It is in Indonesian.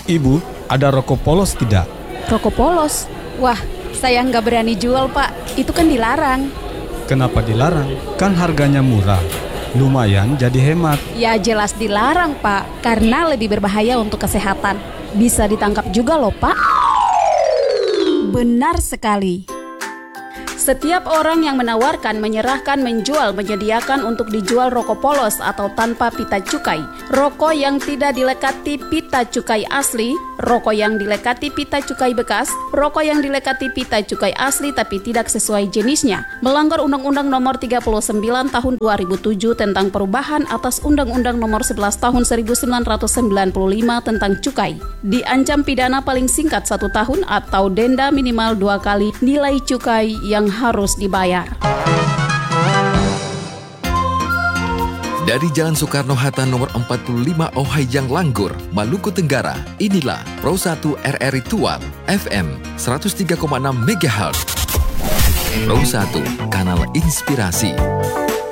Ibu, ada rokok polos tidak? Rokok polos? Wah, saya nggak berani jual, Pak. Itu kan dilarang. Kenapa dilarang? Kan harganya murah. Lumayan jadi hemat. Ya jelas dilarang, Pak. Karena lebih berbahaya untuk kesehatan. Bisa ditangkap juga loh, Pak. Benar sekali. Setiap orang yang menawarkan, menyerahkan, menjual, menyediakan untuk dijual rokok polos atau tanpa pita cukai, rokok yang tidak dilekati pita cukai asli, rokok yang dilekati pita cukai bekas, rokok yang dilekati pita cukai asli tapi tidak sesuai jenisnya, melanggar Undang-Undang Nomor 39 Tahun 2007 tentang perubahan atas Undang-Undang Nomor 11 Tahun 1995 tentang cukai, diancam pidana paling singkat 1 tahun atau denda minimal 2 kali nilai cukai yang harus dibayar. Dari Jalan Soekarno-Hatta nomor 45 Ohayang Langgur, Maluku Tenggara, inilah Pro 1 RRI Tual FM 103,6 MHz. Pro 1, kanal inspirasi.